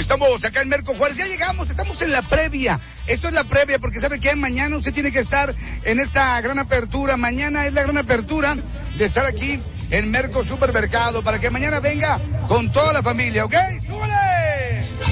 Estamos acá en Merco Juárez, ya llegamos, estamos en la previa. Esto es la previa porque sabe que mañana usted tiene que estar en esta gran apertura. Mañana es la gran apertura de estar aquí en Merco Supermercado para que mañana venga con toda la familia, ¿ok? ¡Súbale!